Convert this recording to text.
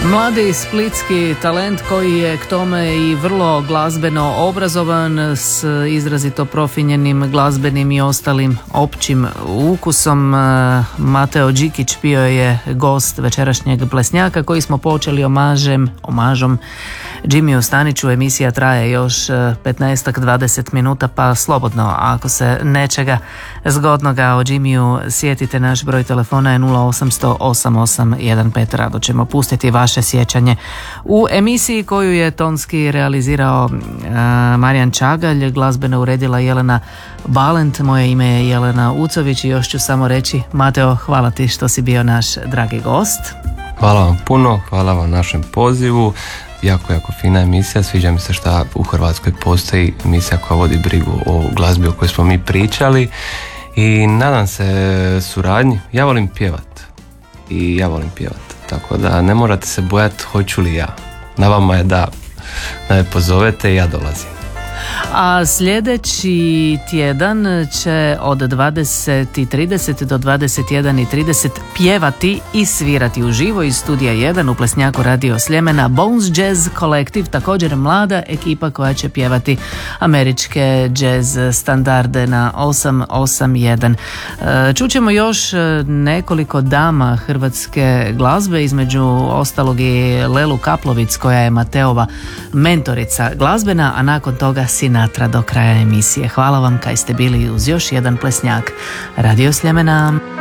Mladi splitski talent koji je k tome i vrlo glazbeno obrazovan s izrazito profinjenim glazbenim i ostalim općim ukusom. Mateo Đikić bio je gost večerašnjeg Plesnjaka koji smo počeli omažom Jimmyu Staniću. Emisija traje još 15-20 minuta, pa slobodno ako se nečega zgodnoga o Jimmyu sjetite, naš broj telefona je 0800 8815. Rado ćemo pustiti vaše sjećanje u emisiji koju je tonski realizirao Marijan Čagalj, glazbeno uredila Jelena Balent. Moje ime je Jelena Ucović i još ću samo reći, Mateo, hvala ti što si bio naš dragi gost. Hvala vam puno, hvala vam našem pozivu. Jako fina emisija, sviđa mi se što u Hrvatskoj postoji emisija koja vodi brigu o glazbi o kojoj smo mi pričali i nadam se suradnji. Ja volim pjevat i ja volim pjevat, tako da ne morate se bojati hoću li ja. Na vama je da me pozovete i ja dolazim. A sljedeći tjedan će od 20:30 do 21:30 pjevati i svirati uživo iz studija 1 u Plesnjaku Radio Sljemena Bones Jazz Collective, također mlada ekipa koja će pjevati američke jazz standarde na 881. Čućemo još nekoliko dama hrvatske glazbe, između ostalog i Lelu Kaplovic koja je Mateova mentorica glazbena, a nakon toga Sinatra do kraja emisije. Hvala vam kaj ste bili uz još jedan Plesnjak Radio Sljemena.